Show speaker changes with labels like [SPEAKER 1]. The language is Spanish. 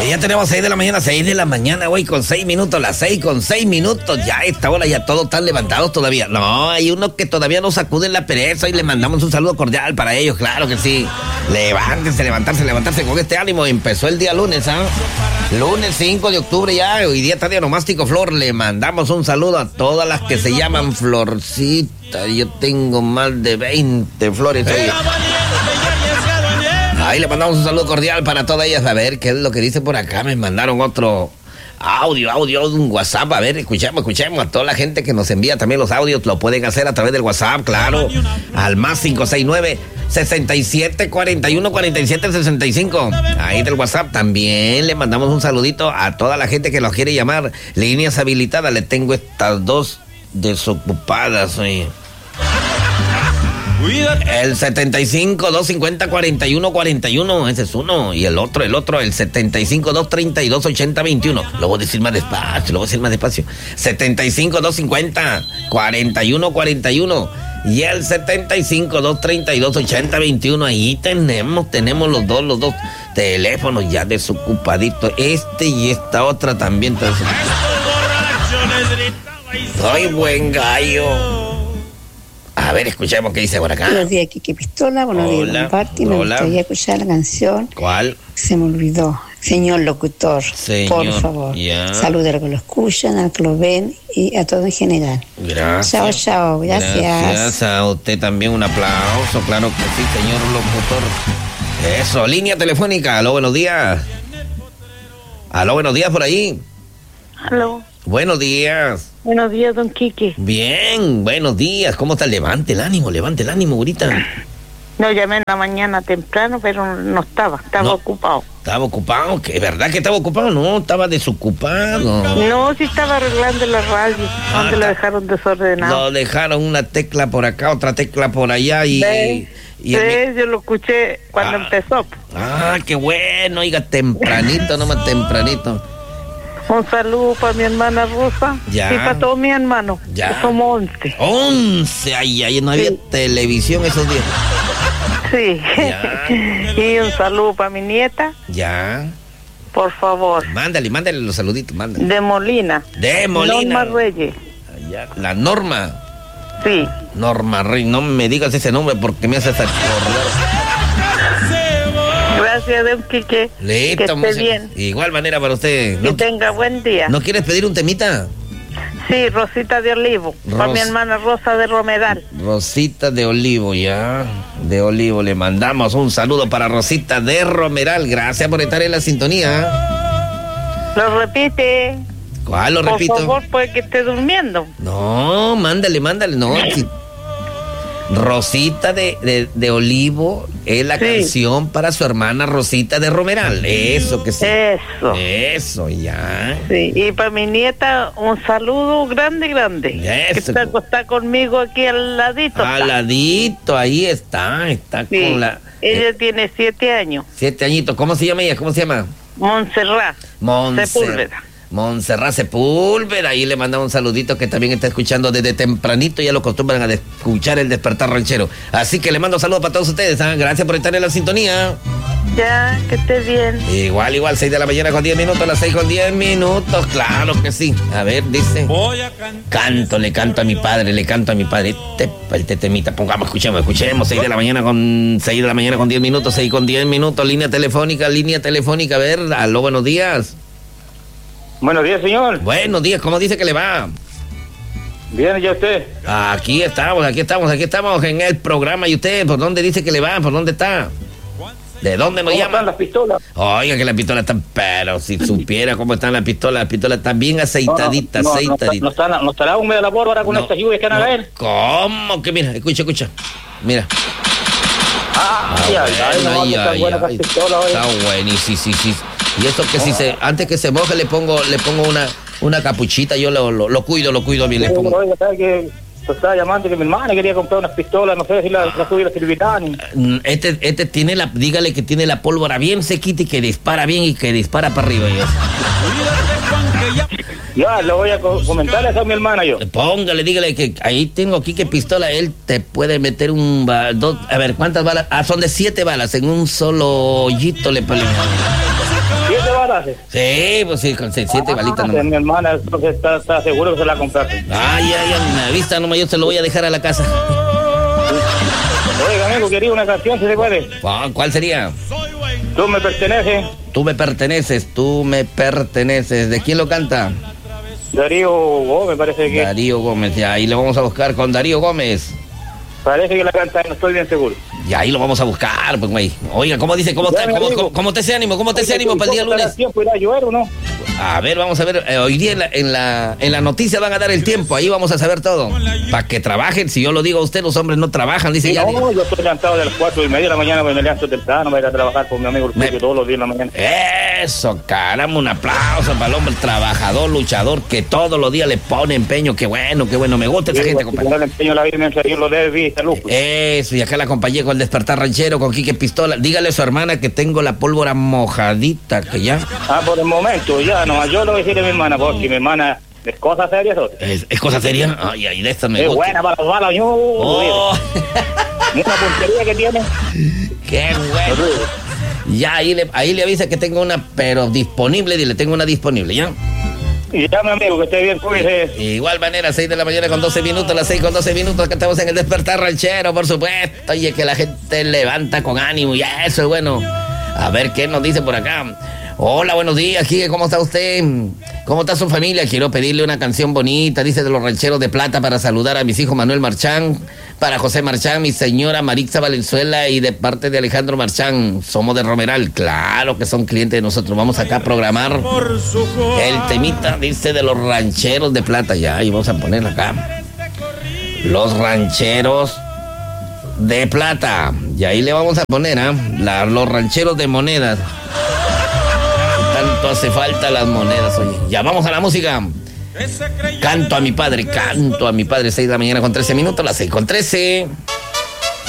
[SPEAKER 1] ya tenemos 6 de la mañana, 6 de la mañana, güey, con 6 minutos, las 6 con 6 minutos. Ya a esta hora ya todos están levantados todavía. No, hay unos que todavía no sacuden la pereza y le mandamos un saludo cordial para ellos, claro que sí. Levántense, levantarse con este ánimo. Empezó el día lunes, ¿ah? Lunes 5 de octubre ya, hoy día está de Onomástico Flor. Le mandamos un saludo a todas las que se llaman Florcita. Yo tengo más de 20 flores hoy. Ahí le mandamos un saludo cordial para todas ellas. A ver qué es lo que dice por acá. Me mandaron otro audio de un WhatsApp. A ver, escuchemos a toda la gente que nos envía también los audios. Lo pueden hacer a través del WhatsApp, claro. Al más 569-6741-4765. Ahí del WhatsApp también le mandamos un saludito a toda la gente que los quiere llamar. Líneas habilitadas. Le tengo estas dos desocupadas, oye. El 75-250-4141, ese es uno. Y el otro, el 75-232-8021. Lo voy a decir más despacio, 75-250-4141. Y el 75-232-8021. Ahí tenemos los dos teléfonos ya desocupaditos. Este y esta otra también. Soy buen gallo. A ver, escuchemos qué dice por acá.
[SPEAKER 2] Buenos días, Kiki Pistola. Buenos días, Comparti. Me gustaría escuchar la canción.
[SPEAKER 1] ¿Cuál?
[SPEAKER 2] Se me olvidó. Señor locutor, por favor. Saludos a los que lo escuchan, a los que lo ven y a todos en general.
[SPEAKER 1] Gracias.
[SPEAKER 2] Chao.
[SPEAKER 1] Gracias a usted también. Un aplauso. Claro que sí, señor locutor. Eso, línea telefónica. Aló, buenos días. Aló, buenos días por ahí.
[SPEAKER 3] Aló.
[SPEAKER 1] Buenos días.
[SPEAKER 3] Buenos días, don Quique.
[SPEAKER 1] Bien, buenos días. ¿Cómo está? Levante el ánimo ahorita.
[SPEAKER 3] No, llamé en la mañana temprano, pero no estaba ocupado.
[SPEAKER 1] ¿Estaba ocupado? ¿Es verdad que estaba ocupado? No, estaba desocupado.
[SPEAKER 3] No, sí estaba arreglando la radio, donde lo dejaron desordenado.
[SPEAKER 1] Lo dejaron una tecla por acá, otra tecla por allá y...
[SPEAKER 3] Sí, yo lo escuché cuando empezó.
[SPEAKER 1] Qué bueno, oiga, tempranito, nomás tempranito.
[SPEAKER 3] Un saludo para mi hermana Rosa.
[SPEAKER 1] Ya.
[SPEAKER 3] Y para todos mis hermanos.
[SPEAKER 1] Ya.
[SPEAKER 3] Somos 11.
[SPEAKER 1] 11, ay, no había televisión esos días.
[SPEAKER 3] Sí.
[SPEAKER 1] Ya.
[SPEAKER 3] Y un saludo para mi nieta.
[SPEAKER 1] Ya.
[SPEAKER 3] Por favor.
[SPEAKER 1] Mándale los saluditos, mándale.
[SPEAKER 3] De Molina. Norma Reyes.
[SPEAKER 1] Ya. La Norma.
[SPEAKER 3] Sí.
[SPEAKER 1] Norma Reyes, no me digas ese nombre porque me haces acordar.
[SPEAKER 3] Gracias, don Quique.
[SPEAKER 1] Listo,
[SPEAKER 3] que esté bien.
[SPEAKER 1] Igual manera para usted.
[SPEAKER 3] Que tenga buen día.
[SPEAKER 1] ¿No quieres pedir un temita?
[SPEAKER 3] Sí, Rosita de Olivo. Para mi hermana Rosa de Romeral.
[SPEAKER 1] Rosita de Olivo, ya. De Olivo, le mandamos un saludo para Rosita de Romeral. Gracias por estar en la sintonía.
[SPEAKER 3] Lo repite.
[SPEAKER 1] ¿Cuál lo repito?
[SPEAKER 3] Por favor, puede que esté durmiendo.
[SPEAKER 1] No, mándale. No, sí. Rosita de Olivo es la canción para su hermana Rosita de Romeral. Eso que sí. Eso, ya.
[SPEAKER 3] Sí, y para mi nieta un saludo grande.
[SPEAKER 1] Eso.
[SPEAKER 3] Que está conmigo aquí al ladito.
[SPEAKER 1] Al ladito, ahí está
[SPEAKER 3] sí.
[SPEAKER 1] Con la...
[SPEAKER 3] Ella tiene 7 años.
[SPEAKER 1] 7 añitos. ¿Cómo se llama ella?
[SPEAKER 3] Montserrat. Sepúlveda.
[SPEAKER 1] Montserrat Sepúlveda, ahí le mandamos un saludito que también está escuchando desde tempranito, ya lo acostumbran a escuchar el Despertar Ranchero. Así que le mando saludos para todos ustedes, gracias por estar en la sintonía.
[SPEAKER 3] Ya, que estés bien.
[SPEAKER 1] Igual, 6 de la mañana con 10 minutos, las 6 con 10 minutos, claro que sí. A ver, dice.
[SPEAKER 4] Voy a cantar.
[SPEAKER 1] Le canto a mi padre. Este temita, escuchemos, 6 de la mañana con 10 minutos, 6 con 10 minutos, línea telefónica, a ver, aló, buenos días.
[SPEAKER 5] Buenos días, señor.
[SPEAKER 1] Buenos días, ¿cómo dice que le va?
[SPEAKER 5] Bien, ¿y usted?
[SPEAKER 1] Aquí estamos en el programa. ¿Y usted por dónde dice que le va? ¿Por dónde está? ¿De dónde nos llama?
[SPEAKER 5] ¿Cómo están las pistolas?
[SPEAKER 1] Oiga, que las pistolas están, pero si supiera cómo están las pistolas están bien aceitaditas, aceitaditas.
[SPEAKER 5] No estará húmeda la pólvora con estas lluvias que van a caer.
[SPEAKER 1] ¿Cómo? Que mira, escucha. Mira.
[SPEAKER 5] Está
[SPEAKER 1] buenísimo, sí. Y eso que si antes que se moje le pongo una capuchita, yo lo cuido bien, le pongo.
[SPEAKER 5] Oiga, ¿sabe que estaba llamando que mi hermana quería comprar unas pistolas, no sé si la tuviera servirán?
[SPEAKER 1] Este tiene dígale que tiene la pólvora bien sequita y que dispara bien y que dispara para arriba.
[SPEAKER 5] Ya, lo voy a comentarle a mi hermana yo.
[SPEAKER 1] Póngale, dígale que ahí tengo aquí que pistola, él te puede meter a ver, ¿cuántas balas? Son de 7 balas, en un solo hoyito le pone.
[SPEAKER 5] 7 balas bala.
[SPEAKER 1] Sí, pues sí, con 7 balitas nomás.
[SPEAKER 5] Mi hermana entonces está seguro que se la compraste.
[SPEAKER 1] Ya, me avista nomás, yo se lo voy a dejar a la casa.
[SPEAKER 5] Oiga, amigo, quería una canción, si se puede.
[SPEAKER 1] ¿Cuál sería?
[SPEAKER 5] Tú me perteneces.
[SPEAKER 1] Tú me perteneces, tú me perteneces. ¿De quién lo canta?
[SPEAKER 5] Darío Gómez, parece que.
[SPEAKER 1] Darío Gómez, ya, ahí lo vamos a buscar con Darío Gómez.
[SPEAKER 5] Parece que la canta, no estoy bien seguro.
[SPEAKER 1] Y ahí lo vamos a buscar, pues, güey. Oiga, ¿cómo dice? ¿Cómo te ese ánimo? ¿Cómo te ese ánimo para el día lunes?
[SPEAKER 5] ¿Tiempo irá a llover o no?
[SPEAKER 1] A ver, vamos a ver. Hoy día en la noticia van a dar el tiempo. Ahí vamos a saber todo. Para que trabajen. Si yo lo digo a usted, los hombres no trabajan. Dice
[SPEAKER 5] sí,
[SPEAKER 1] ya.
[SPEAKER 5] No, yo estoy levantado de las 4:30 de la mañana, me levanto temprano, voy a ir a trabajar con mi amigo el todos los días en la mañana.
[SPEAKER 1] Eso, caramba, un aplauso para el hombre trabajador, luchador, que todos los días le pone empeño. Qué bueno, me gusta esa gente,
[SPEAKER 5] compañero. El empeño la vida mientras yo lo debe salud.
[SPEAKER 1] Eso, y acá la acompañé con el despertar ranchero, con Quique Pistola. Dígale a su hermana que tengo la pólvora mojadita, que ya.
[SPEAKER 5] Por el momento, ya, no, yo lo voy a decir a mi hermana, porque mi hermana es cosa seria.
[SPEAKER 1] ¿Es cosa seria? Ay, de esta me
[SPEAKER 5] gusta. Es buena para las balas, yo. Una puntería que tiene.
[SPEAKER 1] Qué bueno. Ya, ahí le avisa que tengo una, pero disponible, dile, tengo una disponible, ¿ya?
[SPEAKER 5] Y ya, mi amigo, que esté bien, cuídese.
[SPEAKER 1] Igual manera, 6 de la mañana con 12 minutos, las 6 con 12 minutos, que estamos en el despertar ranchero, por supuesto. Oye, que la gente levanta con ánimo, y eso es bueno. A ver qué nos dice por acá. Hola, buenos días, Quique, ¿cómo está usted? ¿Cómo está su familia? Quiero pedirle una canción bonita, dice, de los rancheros de plata, para saludar a mis hijos Manuel Marchán, para José Marchán, mi señora Marixa Valenzuela, y de parte de Alejandro Marchán. Somos de Romeral, claro que son clientes de nosotros. Vamos acá a programar el temita, dice, de los rancheros de plata. Ya, y vamos a poner acá los rancheros de plata. Y ahí le vamos a poner, los rancheros de monedas. Tanto hace falta las monedas, oye. Ya vamos a la música. Canto a mi padre, 6 de la mañana con 13 minutos, las 6 con 13.